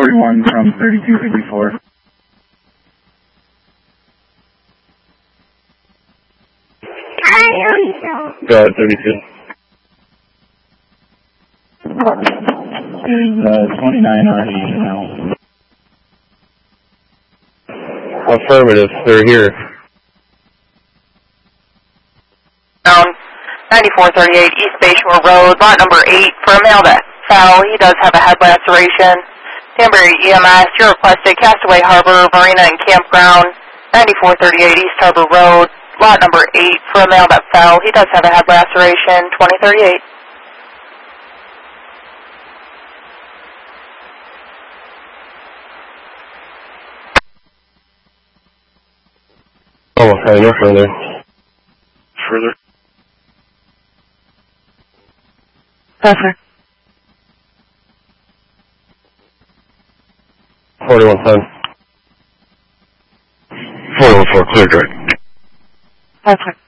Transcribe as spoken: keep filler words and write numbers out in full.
forty-one from thirty-two fifty-four. Go ahead, thirty-two. Is uh, twenty-nine already now? Affirmative, they're here. Down ninety-four thirty-eight East Bayshore Road, lot number eight, for a male that fell. He does have a head laceration. Danbury E M S, you're requested Castaway Harbor, Marina and Campground, ninety-four thirty-eight East Harbor Road, lot number eight, for a male that fell. He does have a head laceration, twenty thirty-eight. Oh, okay, no further. Further? Further. forty-one ten. four one four, clear direct. Further.